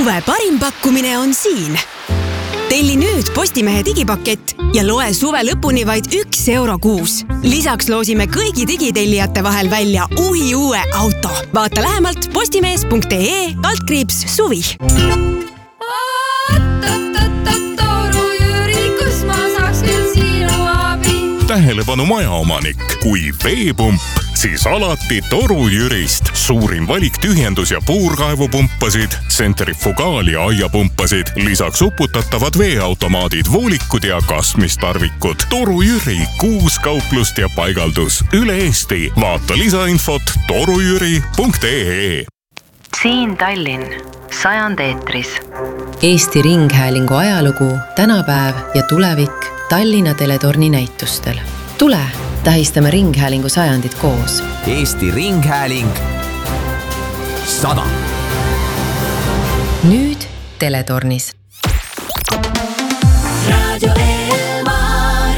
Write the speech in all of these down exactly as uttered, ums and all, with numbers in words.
Suve parim pakkumine on siin. Telli nüüd Postimehe digipakett ja loe suve lõpuni vaid üks euro kuus. Lisaks loosime kõigi digitellijate vahel välja uhi uue auto. Vaata lähemalt postimees punkt ee altkriips suvi. Toru Jüri, kus ma saaks küll sinu abi? Tähelepanu majaomanik, kui veepump, siis alati Toru Jürist. Suurim valik tühjendus- ja puurkaevupumpasid, tsentrifugaal- ja aiapumpasid, lisaks uputatavad veeautomaadid, voolikud ja kasmistarvikud. Toru Jüri, kuus kauplust ja paigaldus üle Eesti. Vaata lisainfot torujüri punkt ee. Siin Tallinn, sajand eetris. Eesti Ringhäälingu ajalugu, tänapäev ja tulevik Tallinna Teletorni näitustel. Tule, tähistame Ringhäälingu sajandit koos. Eesti Ringhääling sada. Nüüd Teletornis. Radio Elmar.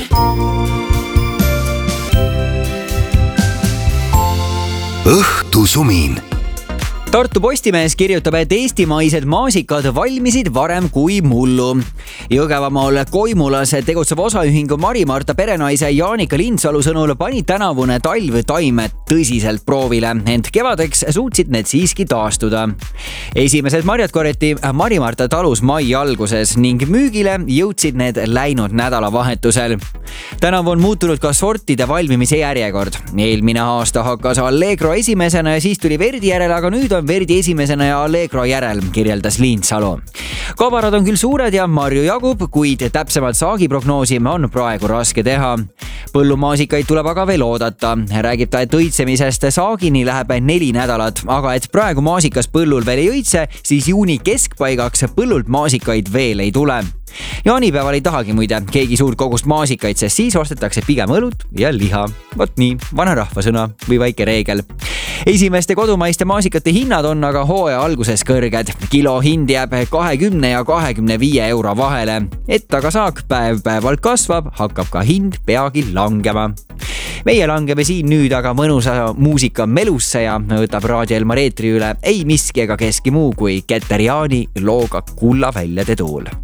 Õhtusumin. Tartu Postimees kirjutab, et eestimaised maasikad valmisid varem kui mullu. Jõgevamaal Koimulas tegutsev osaühingu Mari-Marta perenaise Jaanika Lindsalu sõnul pani tänavune talv taimed tõsiselt proovile, ent kevadeks suutsid need siiski taastuda. Esimesed marjad korjati Mari-Marta talus mai alguses ning müügile jõudsid need läinud nädalavahetusel. Tänavu on muutunud ka sortide valmimise järjekord. Eelmine aasta hakkas Allegro esimesena ja siis tuli Verdi järel, aga nüüd on Verdi esimesena ja Allegro järel, kirjeldas Lindsalu. Kabarad on küll suured ja marju jagub, kuid täpsemalt saagiprognoosi on praegu raske teha. Põllumaasikaid tuleb aga veel oodata. Räägib ta, et õitsemisest saagini läheb neli nädalat, aga et praegu maasikas põllul veel ei õitse, siis juuni keskpaigaks põllult maasikaid veel ei tule. Jaanipäeval ei tahagi muide keegi suurt kogust maasikaid, sest siis ostetakse pigem õlut ja liha. Vot nii, vana rahvasõna või väike reegel. Esimeste kodumaiste maasikate hinnad on aga hooaja alguses kõrged. Kilo hind jääb kahekümne ja kahekümne viie euro vahele. Et aga saak päev-päevalt kasvab, hakkab ka hind peagi langema. Meie langeme siin nüüd aga mõnusa muusika melusse ja võtab Raadio Elmar eetri üle ei miski ega keski muu kui Keter Jaani looga Kulla väljade tuul.